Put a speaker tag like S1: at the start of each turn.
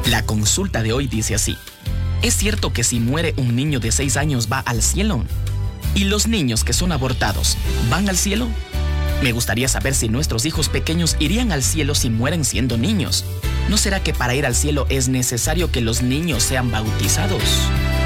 S1: La consulta de hoy dice así: ¿es cierto que si muere un niño de 6 años va al cielo? ¿Y los niños que son abortados van al cielo? Me gustaría saber si nuestros hijos pequeños irían al cielo si mueren siendo niños. ¿No será que para ir al cielo es necesario que los niños sean bautizados?